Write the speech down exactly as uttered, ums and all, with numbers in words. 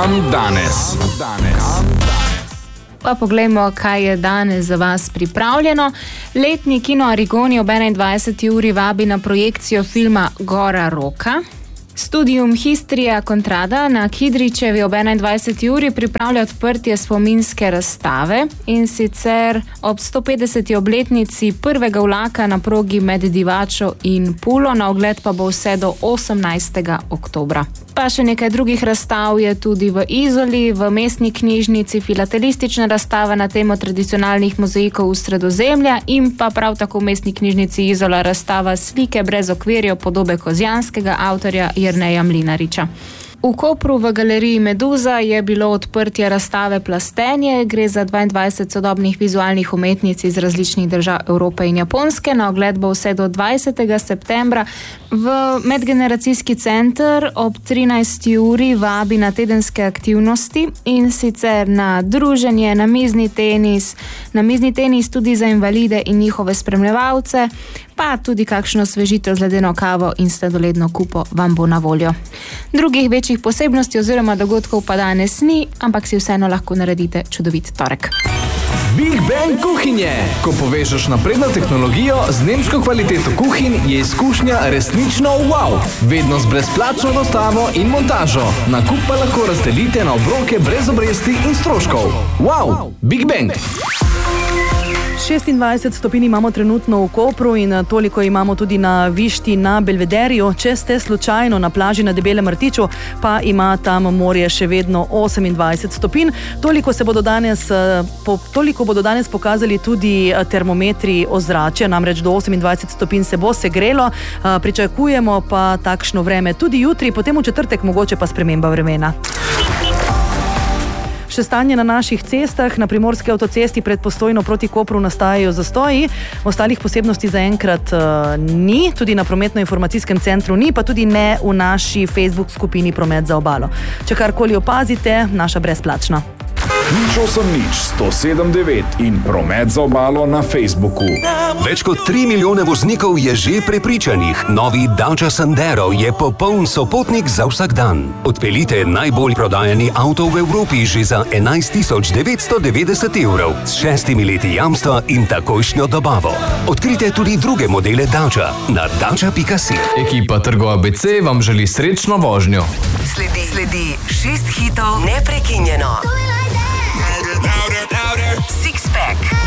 Kam danes? Pa poglejmo, kaj je danes za vas pripravljeno. Letni kino Arigoni ob enaindvajseti uri vabi na projekcijo filma Gora Roka. Studium Histrija Contrada na Kidričevi ob enaindvajseti uri pripravlja odprtje spominske razstave, in sicer ob stopetdeseti obletnici prvega vlaka na progi med Divačo in Pulo, na ogled pa bo vse do osemnajstega oktobra. Pa še nekaj drugih razstav je tudi v Izoli, v mestni knjižnici filatelistična razstava na temo tradicionalnih mozaikov v Sredozemlja in pa prav tako v mestni knjižnici Izola razstava Slike brez okvirjev podobe Kozjanskega avtorja Jerneja Mlinariča. V Kopru v galeriji Meduza je bilo odprtje razstave Plastenje. Gre za dvaindvajset sodobnih vizualnih umetnic iz različnih držav Evrope in Japonske. Na ogled bo vse do dvajsetega septembra. V medgeneracijski center ob trinajsti uri vabi na tedenske aktivnosti, in sicer na druženje, na mizni tenis, na mizni tenis tudi za invalide in njihove spremljevalce, pa tudi kakšno svežitev z ledeno kavo in sladoledno kupo vam bo na voljo. Drugih večjih posebnosti oziroma dogodkov pa danes ni, ampak si vseeno lahko naredite čudovit torek. Big Bang kuhinje. Ko povežeš napredno tehnologijo z nemško kvaliteto kuhinj, je izkušnja resnično wow. Vedno z brezplačno dostavo in montažo. Nakup pa lahko razdelite na obroke brez obresti in stroškov. Wow, Big Bang. šestindvajset stopinj imamo trenutno v Kopru in toliko imamo tudi na Višti na Belvederju. Če ste slučajno na plaži na Debelem rtiču, pa ima tam morje še vedno osemindvajset stopinj. Toliko se bodo danes, po, toliko bodo danes pokazali tudi termometri ozračja, namreč do osemindvajset stopinj se bo segrelo. Pričakujemo pa takšno vreme tudi jutri, potem v četrtek mogoče pa sprememba vremena. Še stanje na naših cestah. Na primorski avtocesti pred Postojno proti Kopru nastajajo zastoji. Ostalih posebnosti zaenkrat uh, ni, tudi na prometno-informacijskem centru ni, pa tudi ne v naši Facebook skupini Promet za obalo. Če karkoli opazite, naša brezplačna. Nič osem nič sto sedem devet in Promet za obalo na Facebooku. Več kot tri milijone voznikov je že prepričanih. Novi Dacia Sandero je popoln sopotnik za vsak dan. Odpeljite najbolj prodajani avto v Evropi že za enajst tisoč devetsto devetdeset evrov s šestimi leti jamstva in takojšnjo dobavo. Odkrite tudi druge modele Dacia na dacia pika si. Ekipa Trgo A B C vam želi srečno vožnjo. Sledi, sledi šest hitov neprekinjeno. Six Pack.